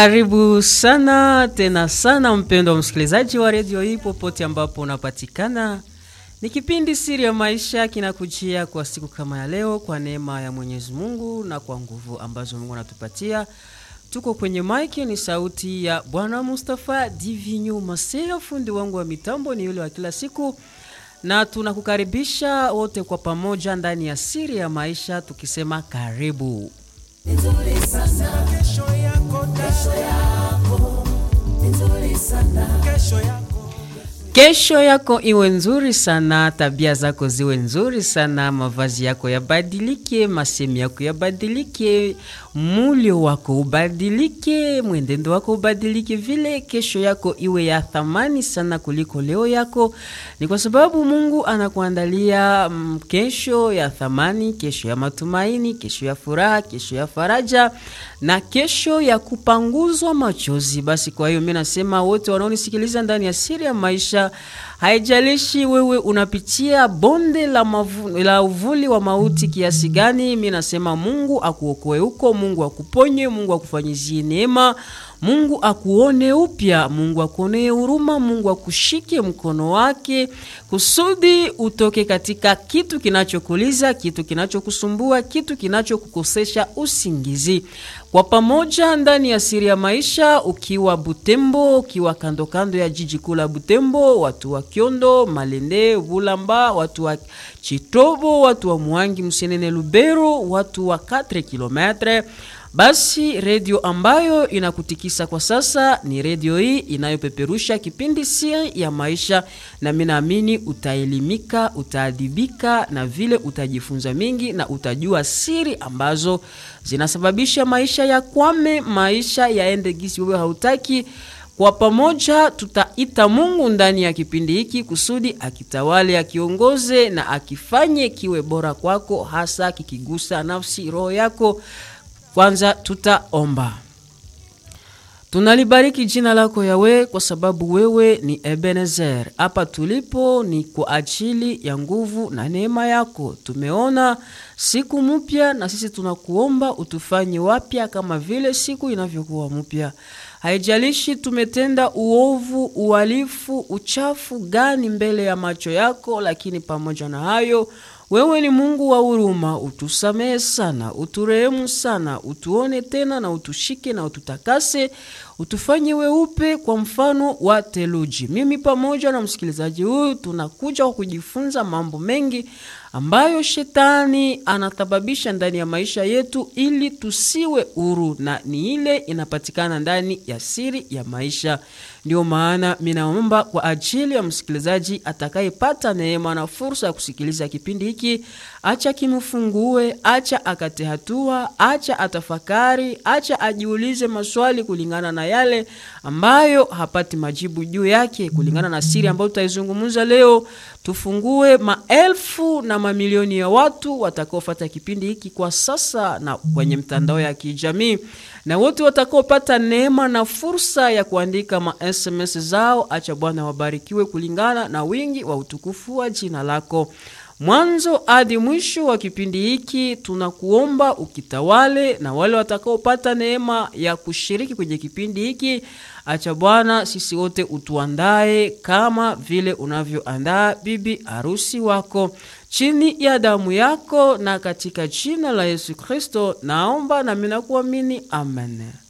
Karibu sana tena sana mpendwa msikilizaji wa redio hii popote ambapo unapatikana. Ni kipindi Siri ya Maisha kinakujia kwa siku kama ya leo kwa neema ya Mwenyezi Mungu na kwa nguvu ambazo Mungu anatupatia. Tuko kwenye maiki, ni sauti ya Bwana Mustafa Divinyu Maseo, fundi wangu wa mitambo ni yule wa kila siku. Na tunakukaribisha wote kwa pamoja ndani ya Siri ya Maisha tukisema karibu. Nzuri sana kesho yako, nzuri sana Kesho yako iwe nzuri sana, tabia zako ziwe nzuri sana, mavazi yako yabadilike, masemi yako yabadilike, mulio wako ubadilike, mwenendo wako ubadilike, vile kesho yako iwe ya thamani sana kuliko leo yako. Ni kwa sababu Mungu anakuandalia kesho ya thamani, kesho ya matumaini, kesho ya furaha, kesho ya faraja na kesho ya kupanguzwa machozi. Basi kwa hiyo mimi nasema wote wanaonisikiliza ndani ya Siri ya Maisha, haijalishi wewe unapitia bonde la uvuli wa mauti kiasi gani, mimi nasema Mungu akuokoe huko, Mungu akuponye, Mungu akufanyizie neema, Mungu akuone upya, Mungu akuonee huruma, Mungu akushike mkono wake kusudi utoke katika kitu kinachokuliza, kitu kinachokusumbua, kitu kinachokukosesha usingizi. Kwa pamoja ndani ya Siri ya Maisha, ukiwa Butembo, ukiwa kando kando ya jiji kuu la Butembo, watu wa Kyondo, Malende, Bulamba, watu wa Chitobo, watu wa Muhangi, Musenene, Lubero, watu wa 4 kilometre. Basi redio ambayo inakutikisa kwa sasa ni redio hii inayopeperusha kipindi Siri ya Maisha, na mimi naamini utaelimika, utaadibika na vile utajifunza mingi na utajua siri ambazo zinasababisha maisha ya kwame, maisha yaende gisi wewe hautaki. Kwa pamoja tutaita Mungu ndani ya kipindi hiki kusudi akitawale, akiongoze na akifanye kiwe bora kwako, hasa kikigusa nafsi, roho yako. Kwanza tutaomba. Tunalibariki jina lako Yahweh kwa sababu wewe ni Ebenezer. Hapa tulipo ni kwa ajili ya nguvu na neema yako. Tumeona siku mpya na sisi tunakuomba utufanye wapya kama vile siku inavyokuwa mpya. Haijalishi tumetenda uovu, uhalifu, uchafu gani mbele ya macho yako, lakini pamoja na hayo wewe ni Mungu wa huruma, utusamehe sana, uturehemu sana, utuone tena na utushike na ututakase, utufanye weupe kwa mfano wa theluji. Mimi pamoja na msikilizaji huyu tunakuja kujifunza mambo mengi ambayo shetani anatababisha ndani ya maisha yetu ili tusiwe huru, na ni ile inapatikana ndani ya Siri ya Maisha. Ndio maana mimi naomba kwa ajili ya msikilizaji atakayepata neema na fursa ya kusikiliza kipindi hiki, acha kimfungue, acha akate hatua, acha atafakari, acha ajiulize maswali kulingana na yale ambayo hapati majibu juu yake, kulingana na siri ambayo tutaizungumza leo. Tufungue maelfu na mamilioni ya watu watakaofuata kipindi hiki kwa sasa na kwenye mtandao ya kijamii, na wote watakaopata neema na fursa ya kuandika ma-SMS zao. Acha Bwana wabarikiwe kulingana na wingi wa utukufu wa jina lako. Mwanzo hadi mwisho wa kipindi hiki tunakuomba ukitawale, na wale watakaopata neema ya kushiriki kwenye kipindi hiki, acha Bwana sisi wote utuandae kama vile unavyoandaa bibi harusi wako chini ya damu yako, na katika jina la Yesu Kristo naomba na mimi nakuamini, amen.